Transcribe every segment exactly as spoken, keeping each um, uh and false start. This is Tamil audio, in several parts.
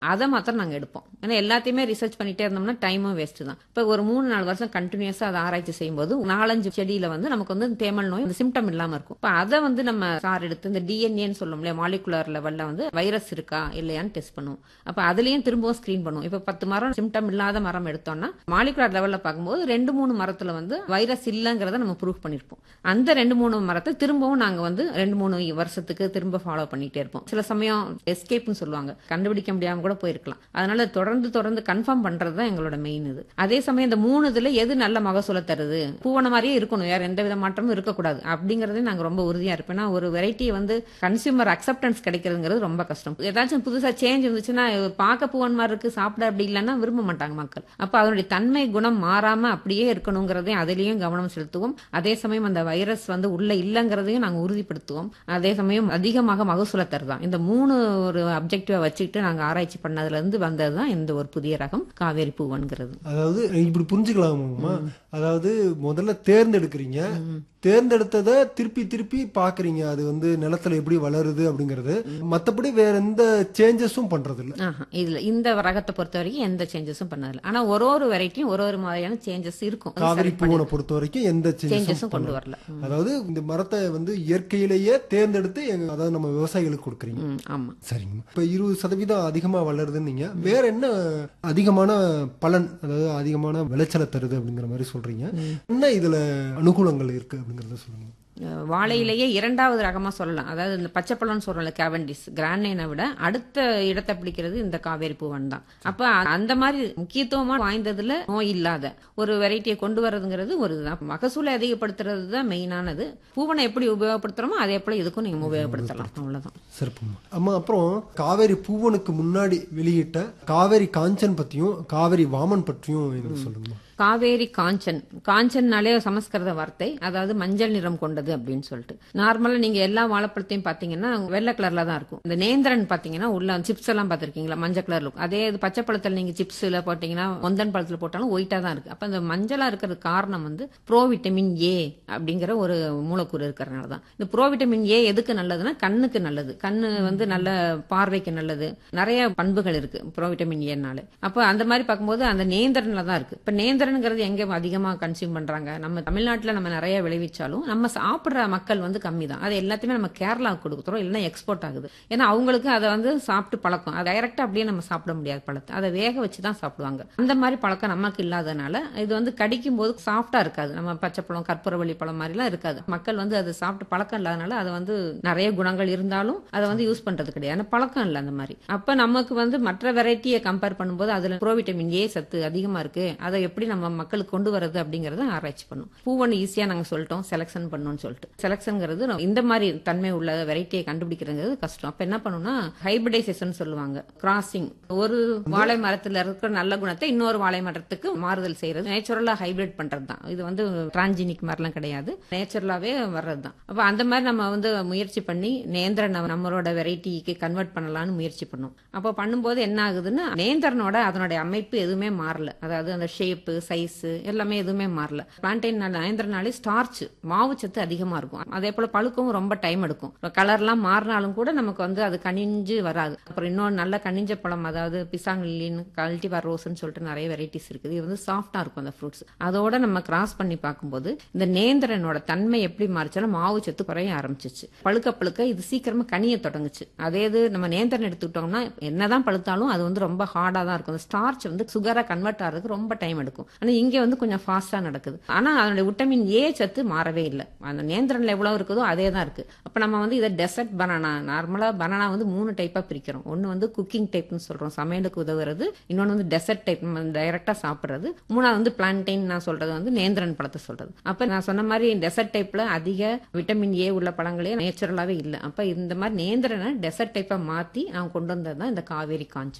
அதை மாத்திரம் நாங்க எடுப்போம். ஏன்னா எல்லாத்தையுமே ரிசர்ச் பண்ணிட்டே இருந்தோம்னா டைமும் வேஸ்ட் தான். இப்ப ஒரு மூணு நாலு வருஷம் கண்டினியூஸா அதை ஆராய்ச்சி செய்யும்போது நாலஞ்சு செடியில வந்து நமக்கு வந்து தேமல் நோய் அந்த சிம்டம் இல்லாம இருக்கும். இப்ப அதை வந்து நம்ம சார் எடுத்து இந்த டிஎன்ஏன்னு சொல்லும் இல்லையா, மாலிகுலர் லெவல்ல வந்து வைரஸ் இருக்கா இல்லையான்னு டெஸ்ட் பண்ணுவோம். அப்ப அதுலயும் திரும்பவும் ஸ்கிரீன் பண்ணுவோம். இப்ப பத்து மரம் சிம்டம் இல்லாத மரம் எடுத்தோம்னா மாலிகுலர் லெவல்ல பார்க்கும்போது ரெண்டு மூணு மரத்துல வந்து வைரஸ் இல்லங்கிறத நம்ம ப்ரூவ் பண்ணிருப்போம். அந்த ரெண்டு மூணு மரத்தை திரும்பவும் நாங்க வந்து ரெண்டு மூணு வருஷத்துக்கு திரும்ப ஃபாலோ பண்ணிட்டே இருப்போம். சில சமயம் எஸ்கேப்னு சொல்லுவாங்க, கண்டுபிடிக்க முடியாம கூட போயிருக்கலாம். அதனால தொடர்ந்து தொடர்ந்து கன்ஃபார்ம் பண்றது தான் எங்களோட மெயின் இது. அதே சமயம் இந்த மூணு இதுல எது நல்ல மகசூலை தருது, பூவன மாதிரியே இருக்கணும், வேற எந்த வித மாற்றமும் இருக்கக்கூடாது அப்படிங்கறதே நாங்க ரொம்ப உறுதியா இருப்போம். ஏன்னா ஒரு வெரைட்டி வந்து கன்சியூமர் அக்செப்டன்ஸ் கிடைக்கிறதுங்கிறது ரொம்ப கஷ்டம். ஏதாச்சும் புதுசா சேஞ்ச் இருந்துச்சுன்னா பார்க்க பூவன் மாதிரி இருக்கு, சாப்பிட அப்படி இல்லைன்னா விரும்ப மாட்டாங்க மக்கள். அப்ப அதனுடைய தன்மை குணம் மாறாம அப்படியே இருக்கணுங்கிறதையும் அதிலையும் கவனம் செலுத்துவோம். அதே சமயம் அந்த வைரஸ் வந்து உள்ள இல்லங்கிறதையும் நாங்க உறுதிப்படுத்துவோம். அதே சமயம் அதிகமாக மகசூலை தருதான். இந்த மூணு ஒரு அப்ஜெக்டிவா வச்சுக்கிட்டு நாங்க ஆராய்ச்சி பண்ணதுல இருந்து வந்ததுதான் இந்த ஒரு புதிய ரகம் காவேரி பூவன்கிறது. அதாவது இப்படி புரிஞ்சுக்கலாமா, அதாவது முதல்ல தேர்ந்தெடுக்கிறீங்க, தேர்ந்தெடுத்ததை திருப்பி திருப்பி பாக்குறீங்க, அது வந்து நிலத்துல எப்படி வளருது அப்படிங்கறது, மத்தபடி வேற எந்த சேஞ்சஸும் பண்றது இல்ல. இதுல இந்த ரகத்தை பொறுத்த வரைக்கும் எந்த சேஞ்சஸும் பண்ணதில்லை. ஆனா ஒரு ஒரு வெரைட்டியும் ஒரு ஒரு மாதிரியான சேஞ்சஸ் இருக்கும். காவேரி பூவனை பொறுத்த வரைக்கும் எந்த சேஞ்சஸும் கொண்டு வரல. அதாவது இந்த மரத்தை வந்து இயற்கையிலேயே தேர்ந்தெடுத்து அதாவது நம்ம விவசாயிகளுக்கு கொடுக்குறீங்க. ஆமா, சரிங்க. இப்ப இருபது சதவீதம் அதிகமா வளருதுன்னு நீங்க வேற என்ன அதிகமான பலன், அதாவது அதிகமான விளைச்சலை தருது அப்படிங்கிற மாதிரி சொல்றீங்க, என்ன இதுல அனுகூலங்கள் இருக்கு அப்படிங்கறத சொல்லுங்க. வாழையிலேயே இரண்டாவது ரகமா சொல்லலாம். அதாவது இந்த பச்சைப்பழம் சொல்றோம்ல, கேவண்டிஸ் கிராண்டைனை விட அடுத்த இடத்தை பிடிக்கிறது இந்த காவேரி பூவன் தான். அப்ப அந்த மாதிரி முக்கியத்துவமா வாய்ந்ததுல நோய் இல்லாத ஒரு வெரைட்டியை கொண்டு வர்றதுங்கிறது ஒரு இதுதான். மகசூலை அதிகப்படுத்துறது தான் மெயினானது. பூவனை எப்படி உபயோகப்படுத்துறோமோ அதே போல இதுக்கும் நீங்க உபயோகப்படுத்தலாம். அவ்வளவுதான். சிறப்புமா. அம்மா, அப்புறம் காவேரி பூவனுக்கு முன்னாடி வெளியிட்ட காவேரி காஞ்சன் பத்தியும் காவேரி வாமன் பற்றியும் எனக்கு சொல்லுங்க. காவேரி காஞ்சன், காஞ்சன்னாலே சமஸ்கிருத வார்த்தை, அதாவது மஞ்சள் நிறம் கொண்டது அப்படின்னு சொல்லிட்டு. நார்மலா நீங்க எல்லா வாழைப்பழத்தையும் பாத்தீங்கன்னா வெள்ளை கலர்ல தான் இருக்கும். இந்த நேந்திரன் பாத்தீங்கன்னா உள்ள சிப்ஸ் எல்லாம் பாத்திருக்கீங்களா, மஞ்சள் கலர்ல இருக்கும். அதே பச்சை பழத்துல நீங்க சிப்ஸ்ல போட்டீங்கன்னா ஒந்தன் பழத்துல போட்டாலும் ஒயிட்டா தான் இருக்கு. அப்ப அந்த மஞ்சளா இருக்கிறது காரணம் வந்து ப்ரோவிட்டமின் ஏ அப்படிங்கிற ஒரு மூலக்கூறு இருக்கிறதுனால தான். இந்த ப்ரோவிட்டமின் ஏ எதுக்கு நல்லதுன்னா கண்ணுக்கு நல்லது, கண்ணு வந்து நல்ல பார்வைக்கு நல்லது, நிறைய பண்புகள் இருக்கு ப்ரோவிட்டமின் ஏனால. அப்ப அந்த மாதிரி பார்க்கும்போது அந்த நேந்திரன்ல தான் இருக்கு. இப்ப நேந்திரன் எங்க அதிகமா கன்சியூம் பண்றாங்க, நம்ம தமிழ்நாட்டுல நம்ம நிறைய விளைவிச்சாலும் நம்ம சாப்பிடுற மக்கள் வந்து கம்மி தான். அது எல்லாத்தையுமே நம்ம கேரளாவுக்கு கொடுக்குறோம், இல்லைன்னா எக்ஸ்போர்ட் ஆகுது. ஏன்னா அவங்களுக்கு அதை வந்து சாப்பிட்டு பழக்கம், அதை டைரக்டா அப்படியே நம்ம சாப்பிட முடியாது, பழத்தை அதை வேக வச்சுதான் சாப்பிடுவாங்க. அந்த மாதிரி பழக்கம் நமக்கு இல்லாதனால இது வந்து கடிக்கும் போது சாஃப்டா இருக்காது. நம்ம பச்சைப்பழம் கற்பூரவள்ளி பழம் மாதிரி எல்லாம் இருக்காது. மக்கள் வந்து அதை சாப்பிட்டு பழக்கம் இல்லாதனால அதை வந்து நிறைய குணங்கள் இருந்தாலும் அதை வந்து யூஸ் பண்றது கிடையாது, பழக்கம் இல்லை அந்த மாதிரி. அப்ப நமக்கு வந்து மற்ற வெரைட்டியை கம்பேர் பண்ணும்போது அதுல ப்ரோவிட்டமின் ஏ சத்து அதிகமா இருக்கு. அதை எப்படி நம்ம மக்களுக்கு கொண்டு வரது அப்படிங்கறத ஆராய்ச்சி பண்ணும். பூவன் ஈஸியா நாங்க சொல்லிட்டோம், செலக்ஷன் பண்ணணும்னு சொல்லிட்டு. செலக்ஷன்ங்கிறது இந்த மாதிரி தன்மை உள்ள வெரைட்டியை கண்டுபிடிக்கிறது கஷ்டம். அப்ப என்ன பண்ணணும்னா ஹைபிரிடைசேஷன் சொல்லுவாங்க, கிராசிங். ஒரு வாழை மரத்துல இருக்கிற நல்ல குணத்தை இன்னொரு வாழை மரத்துக்கு மாறுதல் செய்யறது, நேச்சுரலா ஹைபிரிட் பண்றது தான். இது வந்து டிரான்ஜினிக் மாதிரிலாம் கிடையாது, நேச்சுரலாவே வர்றது தான். அப்ப அந்த மாதிரி நம்ம வந்து முயற்சி பண்ணி நேந்திரன் நம்மளோட வெரைட்டிக்கு கன்வெர்ட் பண்ணலாம்னு முயற்சி பண்ணோம். அப்ப பண்ணும்போது என்ன ஆகுதுன்னா நேந்திரனோட அதனுடைய அமைப்பு எதுவுமே மாறல, அதாவது அந்த ஷேப்பு சைஸ் எல்லாமே எதுவுமே மாறல. பிளான்டைன் நேந்திரனாலே ஸ்டார்ச் மாவு சத்து அதிகமா இருக்கும். அதே போல பழுக்கவும் ரொம்ப டைம் எடுக்கும். கலர்லாம் மாறினாலும் கூட நமக்கு வந்து அது கனிஞ்சு வராது. அப்புறம் இன்னொரு நல்ல கனிஞ்ச பழம், அதாவது பிசாங்கிலின் கல்டிவார் ரோஸ்ன்னு சொல்லிட்டு நிறைய வெரைட்டிஸ் இருக்குது. இது வந்து சாஃப்டா இருக்கும் அந்த ஃப்ரூட்ஸ். அதோட நம்ம கிராஸ் பண்ணி பார்க்கும்போது இந்த நேந்திரனோட தன்மை எப்படி மாறிச்சாலும் மாவு சத்து குறைய ஆரம்பிச்சிச்சு. பழுக்க பழுக்க இது சீக்கிரமா கனிய தொடங்குச்சு. அதே இது நம்ம நேந்திரன் எடுத்துக்கிட்டோம்னா என்னதான் பழுத்தாலும் அது வந்து ரொம்ப ஹார்டா தான் இருக்கும். ஸ்டார்ச் வந்து சுகரா கன்வெர்ட் ஆகிறதுக்கு ரொம்ப டைம் எடுக்கும். ஆனா இங்க வந்து கொஞ்சம் ஃபாஸ்டா நடக்குது. ஆனா அதனுடைய விட்டமின் ஏ சத்து மாறவே இல்லை. அந்த நேந்திரன்ல எவ்வளவு இருக்குதோ அதே தான் இருக்கு. அப்ப நம்ம வந்து இதை டெசர்ட் பனானா, நார்மலா பனானா வந்து மூணு டைப்பா பிரிக்கிறோம். ஒன்னு வந்து குக்கிங் டைப்னு சொல்றோம், சமையலுக்கு உதவுறது. இன்னொன்னு வந்து டெசர்ட் டைப், டைரக்டா சாப்பிடுறது. மூணாவது வந்து பிளான்டைன் நான் சொல்றது வந்து நேந்திரன் பழத்தை சொல்றது. அப்ப நான் சொன்ன மாதிரி டெசர்ட் டைப்ல அதிக விட்டமின் ஏ உள்ள பழங்களே நேச்சுரலாவே இல்லை. அப்ப இந்த மாதிரி நேந்திரனை டெசர்ட் டைப்பா மாத்தி நான் கொண்டு வந்ததுதான் இந்த காவேரி காஞ்சன்ங்கிறது.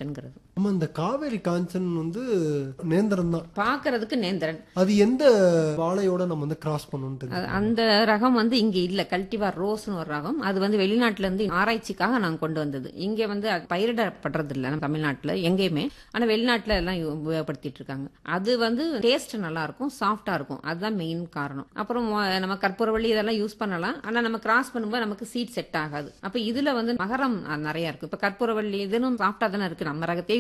ஆமா, இந்த காவேரி காஞ்சன் வந்து நேந்திரம் தான். பாக்குறதுக்கு நேந்திரன். அது எந்த வாழையோட நம்ம வந்து கிராஸ் பண்ணணும்னு தெரியும்? அது- அந்த ரகம் வந்து இங்க இல்ல. கல்டிவார் ரோஸ்னு ஒரு ரகம். அது வந்து வெளிநாட்டுல இருந்து ஆராய்ச்சிக்காக நாங்க கொண்டு வந்தது. இங்க வந்து அது பயிரிடப்படுறது இல்ல நம்ம தமிழ்நாட்டுல எங்கேயுமே. ஆனா வெளிநாட்டுல எல்லாம் உபயோகப்படுத்திட்டு இருக்காங்க. அது வந்து டேஸ்ட் நல்லா இருக்கும், சாஃப்டா இருக்கும். அதுதான் மெயின் காரணம். அப்புறம் மொ- நம்ம கற்பூரவள்ளி இதெல்லாம் யூஸ் பண்ணலாம். ஆனா நம்ம கிராஸ் பண்ணும்போது நமக்கு சீட் செட் ஆகாது. அப்ப இதுல வந்து மகரம் நிறைய இருக்கு. இப்ப கற்பூரவள்ளி இதுன்னு சாஃப்டா தானே இருக்கு. நம்ம ரகத்தையே